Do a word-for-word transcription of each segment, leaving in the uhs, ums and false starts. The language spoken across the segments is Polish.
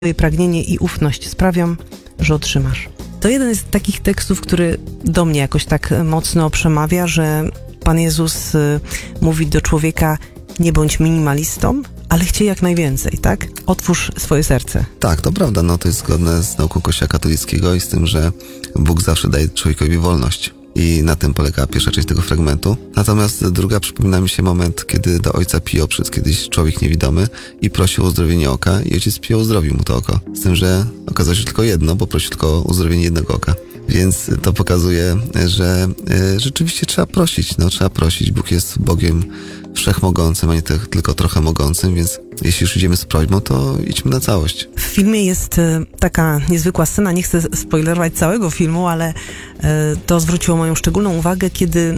Twoje pragnienie i ufność sprawią, że otrzymasz. To jeden z takich tekstów, który do mnie jakoś tak mocno przemawia, że Pan Jezus y, mówi do człowieka: nie bądź minimalistą, ale chciej jak najwięcej, tak? Otwórz swoje serce. Tak, to prawda, no to jest zgodne z nauką Kościoła katolickiego i z tym, że Bóg zawsze daje człowiekowi wolność. I na tym polega pierwsza część tego fragmentu. Natomiast druga, przypomina mi się moment, kiedy do ojca Pio przyszedł kiedyś człowiek niewidomy i prosił o uzdrowienie oka i ojciec Pio uzdrowił mu to oko. Z tym, że okazało się tylko jedno, bo prosił tylko o uzdrowienie jednego oka. Więc to pokazuje, że y, rzeczywiście trzeba prosić, no trzeba prosić. Bóg jest Bogiem wszechmogącym, a nie te, tylko trochę mogącym, więc jeśli już idziemy z prośbą, to idźmy na całość. W filmie jest y, taka niezwykła scena, nie chcę spoilerować całego filmu, ale y, to zwróciło moją szczególną uwagę, kiedy y,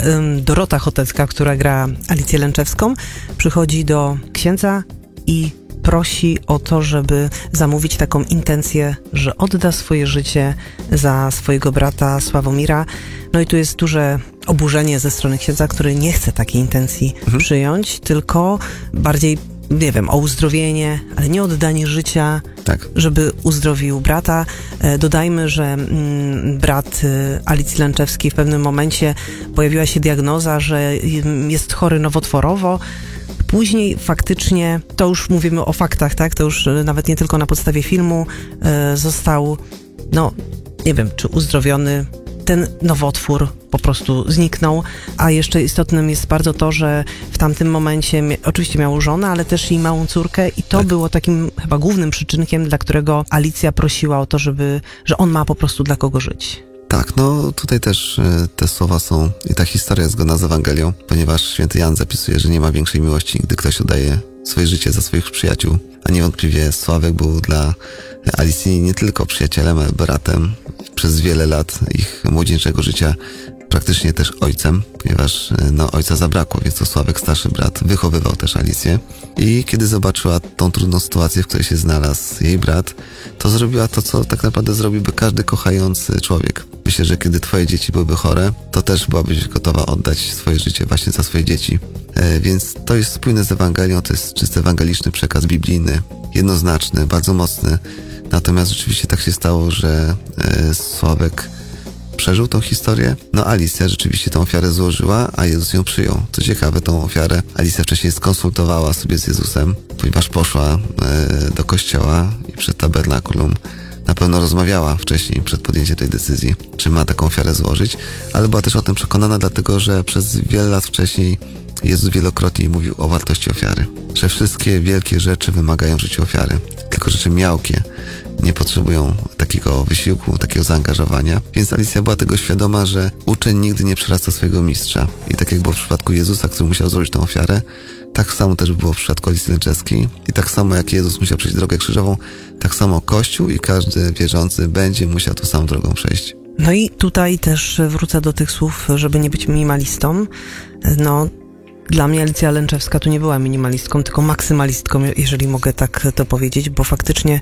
Dorota Chotecka, która gra Alicję Lęczewską, przychodzi do księdza i prosi o to, żeby zamówić taką intencję, że odda swoje życie za swojego brata Sławomira. No i tu jest duże oburzenie ze strony księdza, który nie chce takiej intencji mhm. przyjąć, tylko bardziej, nie wiem, o uzdrowienie, ale nie oddanie życia, tak, żeby uzdrowił brata. Dodajmy, że mm, brat Alicji Lęczewskiej w pewnym momencie pojawiła się diagnoza, że jest chory nowotworowo. Później faktycznie, to już mówimy o faktach, tak? To już nawet nie tylko na podstawie filmu e, został, no nie wiem, czy uzdrowiony. Ten nowotwór po prostu zniknął, a jeszcze istotnym jest bardzo to, że w tamtym momencie mia- oczywiście miał żonę, ale też i małą córkę i to tak. było takim chyba głównym przyczynkiem, dla którego Alicja prosiła o to, żeby, że on ma po prostu dla kogo żyć. Tak, no tutaj też y, te słowa są i ta historia jest zgodna z Ewangelią, ponieważ święty Jan zapisuje, że nie ma większej miłości, gdy ktoś oddaje swoje życie za swoich przyjaciół. A niewątpliwie Sławek był dla Alicji nie tylko przyjacielem, ale bratem. Przez wiele lat ich młodzieńczego życia praktycznie też ojcem, ponieważ no, ojca zabrakło, więc to Sławek, starszy brat, wychowywał też Alicję. I kiedy zobaczyła tą trudną sytuację, w której się znalazł jej brat, to zrobiła to, co tak naprawdę zrobiłby każdy kochający człowiek. Myślę, że kiedy twoje dzieci byłyby chore, to też byłabyś gotowa oddać swoje życie właśnie za swoje dzieci. E, więc to jest spójne z Ewangelią, to jest czysty ewangeliczny przekaz biblijny, jednoznaczny, bardzo mocny. Natomiast rzeczywiście tak się stało, że e, Sławek przeżył tą historię. No Alicja rzeczywiście tą ofiarę złożyła, a Jezus ją przyjął. Co ciekawe, tą ofiarę Alicja wcześniej skonsultowała sobie z Jezusem, ponieważ poszła e, do kościoła i przed tabernakulum na pewno rozmawiała wcześniej, przed podjęciem tej decyzji, czy ma taką ofiarę złożyć, ale była też o tym przekonana, dlatego że przez wiele lat wcześniej Jezus wielokrotnie mówił o wartości ofiary, że wszystkie wielkie rzeczy wymagają w życiu ofiary, tylko rzeczy miałkie nie potrzebują takiego wysiłku, takiego zaangażowania. Więc Alicja była tego świadoma, że uczeń nigdy nie przerasta swojego mistrza. I tak jak było w przypadku Jezusa, który musiał złożyć tę ofiarę, tak samo też było w przypadku Alicji Lęczewskiej. I tak samo jak Jezus musiał przejść drogę krzyżową, tak samo Kościół i każdy wierzący będzie musiał tą samą drogą przejść. No i tutaj też wrócę do tych słów, żeby nie być minimalistą. No, dla mnie Alicja Lęczewska tu nie była minimalistką, tylko maksymalistką, jeżeli mogę tak to powiedzieć, bo faktycznie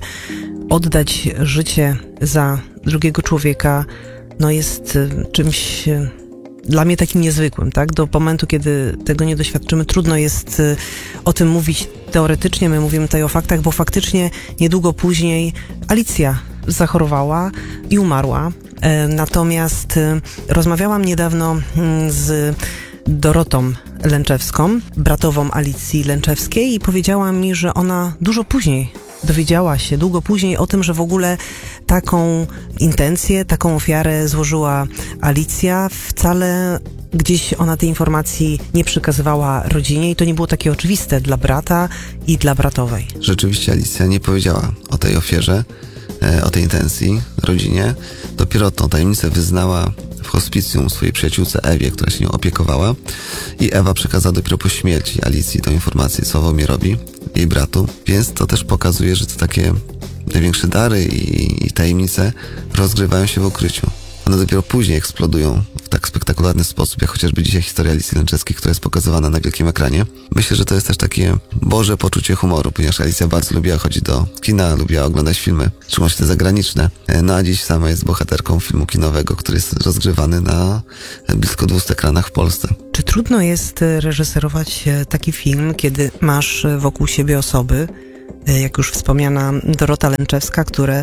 oddać życie za drugiego człowieka, no jest czymś dla mnie takim niezwykłym, tak? Do momentu, kiedy tego nie doświadczymy, trudno jest o tym mówić teoretycznie, my mówimy tutaj o faktach, bo faktycznie niedługo później Alicja zachorowała i umarła. Natomiast rozmawiałam niedawno z Dorotą Lęczewską, bratową Alicji Lęczewskiej, i powiedziała mi, że ona dużo później dowiedziała się, długo później o tym, że w ogóle taką intencję, taką ofiarę złożyła Alicja. Wcale gdzieś ona tej informacji nie przekazywała rodzinie i to nie było takie oczywiste dla brata i dla bratowej. Rzeczywiście Alicja nie powiedziała o tej ofierze, o tej intencji rodzinie. Dopiero tą tajemnicę wyznała w hospicjum swojej przyjaciółce Ewie, która się nią opiekowała, i Ewa przekazała dopiero po śmierci Alicji tą informację Sławomirowi, jej bratu, więc to też pokazuje, że to takie największe dary i, i tajemnice rozgrywają się w ukryciu. One dopiero później eksplodują w tak spektakularny sposób, jak chociażby dzisiaj historia Alicji Lęczewskiej, która jest pokazywana na wielkim ekranie. Myślę, że to jest też takie Boże poczucie humoru, ponieważ Alicja bardzo lubiła chodzić do kina, lubiła oglądać filmy, szczególnie te zagraniczne. No a dziś sama jest bohaterką filmu kinowego, który jest rozgrywany na blisko dwustu ekranach w Polsce. Czy trudno jest reżyserować taki film, kiedy masz wokół siebie osoby, jak już wspomniana Dorota Lęczewska, które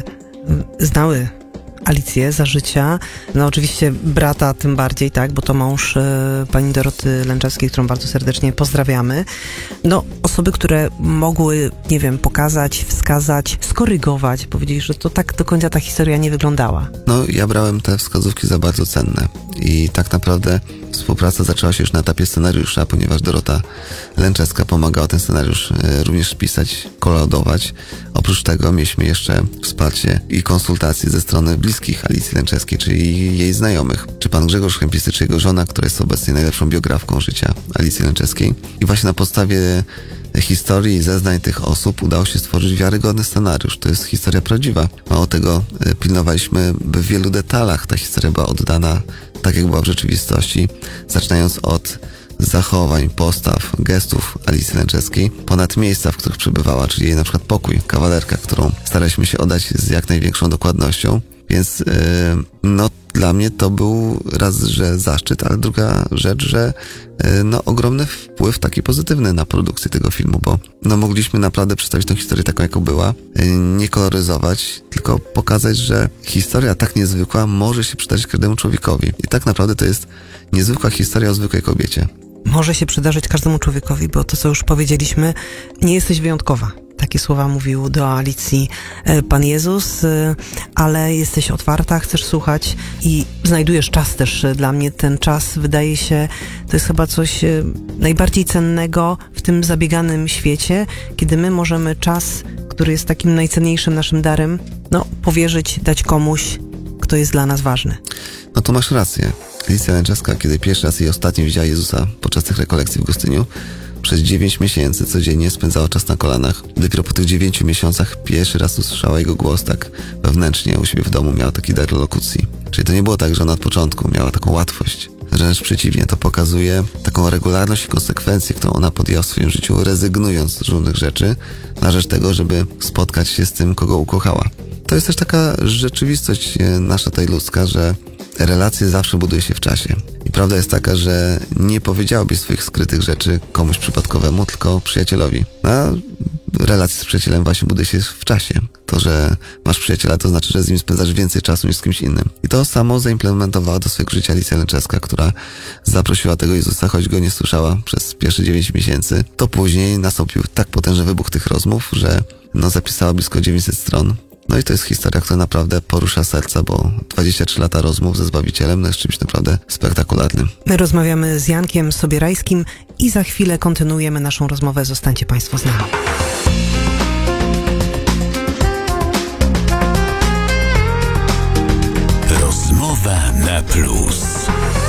znały Alicję za życia. No oczywiście brata tym bardziej, tak, bo to mąż e, pani Doroty Lęczewskiej, którą bardzo serdecznie pozdrawiamy. No osoby, które mogły, nie wiem, pokazać, wskazać, skorygować, powiedzieć, że to tak do końca ta historia nie wyglądała. No ja brałem te wskazówki za bardzo cenne i tak naprawdę współpraca zaczęła się już na etapie scenariusza, ponieważ Dorota Lęczewska pomagała ten scenariusz e, również pisać, kolaudować. Oprócz tego mieliśmy jeszcze wsparcie i konsultacje ze strony bliskich Alicji Lęczewskiej, czyli jej znajomych. Czy pan Grzegorz Kępisty, czy jego żona, która jest obecnie najlepszą biografką życia Alicji Lęczewskiej. I właśnie na podstawie historii i zeznań tych osób udało się stworzyć wiarygodny scenariusz. To jest historia prawdziwa. Mało tego, e, pilnowaliśmy, by w wielu detalach ta historia była oddana tak, jak była w rzeczywistości, zaczynając od zachowań, postaw, gestów Alicji Lęczewskiej, ponad miejsca, w których przebywała, czyli jej na przykład pokój, kawalerka, którą staraliśmy się oddać z jak największą dokładnością. Więc yy, no dla mnie to był raz, że zaszczyt, ale druga rzecz, że yy, no ogromny wpływ taki pozytywny na produkcję tego filmu, bo no mogliśmy naprawdę przedstawić tę historię taką, jaką była, yy, nie koloryzować, tylko pokazać, że historia tak niezwykła może się przydarzyć każdemu człowiekowi. I tak naprawdę to jest niezwykła historia o zwykłej kobiecie. Może się przydarzyć każdemu człowiekowi, bo to, co już powiedzieliśmy, nie jesteś wyjątkowa. Takie słowa mówił do Alicji Pan Jezus, ale jesteś otwarta, chcesz słuchać i znajdujesz czas też dla mnie. Ten czas, wydaje się, to jest chyba coś najbardziej cennego w tym zabieganym świecie, kiedy my możemy czas, który jest takim najcenniejszym naszym darem, no, powierzyć, dać komuś, kto jest dla nas ważny. No to masz rację. Alicja Lęczewska, kiedy pierwszy raz i ostatnio widziała Jezusa podczas tych rekolekcji w Gostyniu, przez dziewięć miesięcy codziennie spędzała czas na kolanach. Dopiero po tych dziewięciu miesiącach pierwszy raz usłyszała jego głos tak wewnętrznie u siebie w domu, miała taki dar lokucji. Czyli to nie było tak, że ona od początku miała taką łatwość. Wręcz przeciwnie, to pokazuje taką regularność i konsekwencję, którą ona podjęła w swoim życiu, rezygnując z różnych rzeczy na rzecz tego, żeby spotkać się z tym, kogo ukochała. To jest też taka rzeczywistość nasza tej ludzka, że relacje zawsze buduje się w czasie. I prawda jest taka, że nie powiedziałbyś swoich skrytych rzeczy komuś przypadkowemu, tylko przyjacielowi. A relacje z przyjacielem właśnie buduje się w czasie. To, że masz przyjaciela, to znaczy, że z nim spędzasz więcej czasu niż z kimś innym. I to samo zaimplementowała do swojego życia Alicja Lęczewska, która zaprosiła tego Jezusa, choć go nie słyszała przez pierwsze dziewięć miesięcy. To później nastąpił tak potężny wybuch tych rozmów, że no, zapisała blisko dziewięćset stron. No i to jest historia, która naprawdę porusza serca, bo dwadzieścia trzy lata rozmów ze Zbawicielem no jest czymś naprawdę spektakularnym. My rozmawiamy z Jankiem Sobierajskim i za chwilę kontynuujemy naszą rozmowę. Zostańcie Państwo z nami. Rozmowa na plus.